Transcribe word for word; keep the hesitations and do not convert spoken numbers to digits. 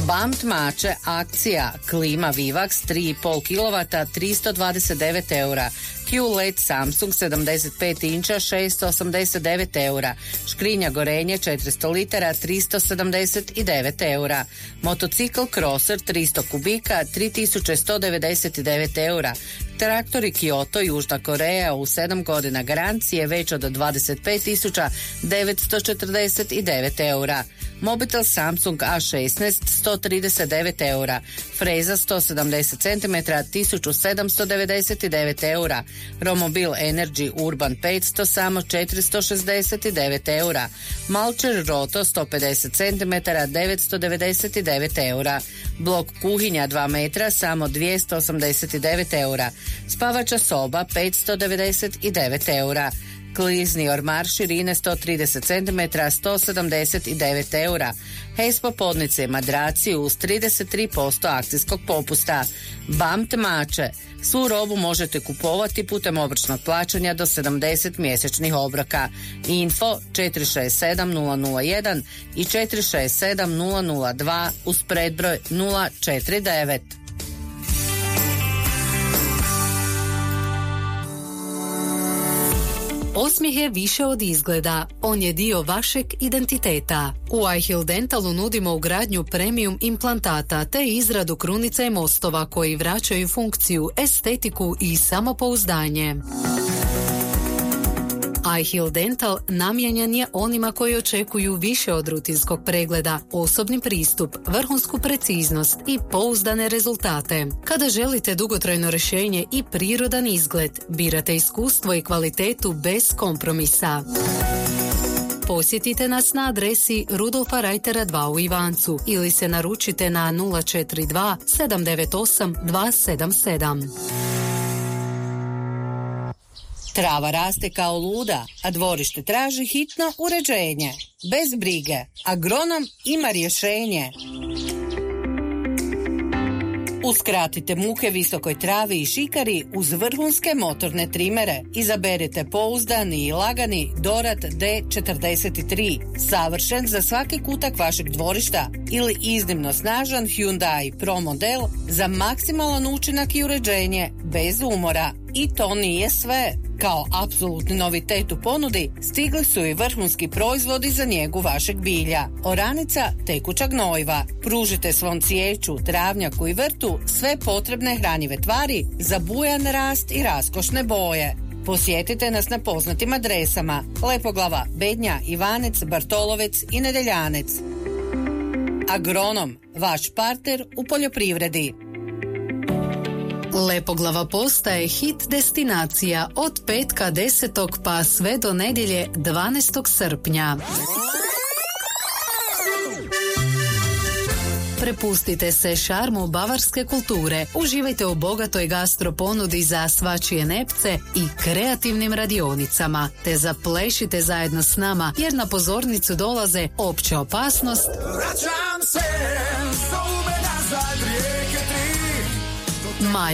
Bamt mače akcija klima Vivax tri i pol kilovata tristo dvadeset devet eura. Q L E D Samsung sedamdeset pet inča šesto osamdeset devet eura. Škrinja gorenje četiristo litara tristo sedamdeset devet eura. Motocikl Crosser tristo kubika tri tisuće sto devedeset devet eura. Traktori Kyoto Južna Koreja u sedam godina garancije već od dvadeset pet tisuća devetsto četrdeset devet eura. Mobitel Samsung A šesnaest sto trideset devet eura. Freza sto sedamdeset centimetara tisuću sedamsto devedeset devet eura. Romobil Energy Urban petsto samo četiristo šezdeset devet eura. Malcher Roto sto pedeset centimetara devetsto devedeset devet eura. Blok kuhinja dva metra samo dvjesto osamdeset devet eura. Spavača soba petsto devedeset devet eura. Klizni ormar širine sto trideset centimetara sto sedamdeset devet eura. Hes popodnice madraci uz trideset tri posto akcijskog popusta. Bamt mače. Svu robu možete kupovati putem obročnog plaćanja do sedamdeset mjesečnih obroka. Info četiri šest sedam nula nula jedan i četiri šest sedam nula nula dva uz predbroj nula četiri devet. Osmijeh je više od izgleda, on je dio vašeg identiteta. U iHeal Dentalu nudimo ugradnju premium implantata te izradu krunica i mostova koji vraćaju funkciju, estetiku i samopouzdanje. iHeal Dental namijenjen je onima koji očekuju više od rutinskog pregleda, osobni pristup, vrhunsku preciznost i pouzdane rezultate. Kada želite dugotrajno rješenje i prirodan izgled, birate iskustvo i kvalitetu bez kompromisa. Posjetite nas na adresi Rudolfa Reitera dva u Ivancu ili se naručite na nula četiri dva sedam devet osam dva sedam sedam. Trava raste kao luda, a dvorište traži hitno uređenje. Bez brige, agronom ima rješenje. Uskratite muke visokoj travi i šikari uz vrhunske motorne trimere. Izaberite pouzdani i lagani Dorad D četrdeset tri, savršen za svaki kutak vašeg dvorišta, ili iznimno snažan Hyundai Pro model za maksimalan učinak i uređenje bez umora. I to nije sve. Kao apsolutni novitet u ponudi stigli su i vrhunski proizvodi za njegu vašeg bilja. Oranica tekuća gnojiva. Pružite svom cvijeću, travnjaku i vrtu sve potrebne hranjive tvari za bujan rast i raskošne boje. Posjetite nas na poznatim adresama: Lepoglava, Bednja, Ivanec, Bartolovec i Nedeljanec. Agronom, vaš partner u poljoprivredi. Lepoglava postaje hit destinacija od petka desetog pa sve do nedjelje dvanaestog srpnja. Prepustite se šarmu bavarske kulture, uživajte u bogatoj gastro ponudi za svačije nepce i kreativnim radionicama, te zaplešite zajedno s nama jer na pozornicu dolaze Opća opasnost, Maja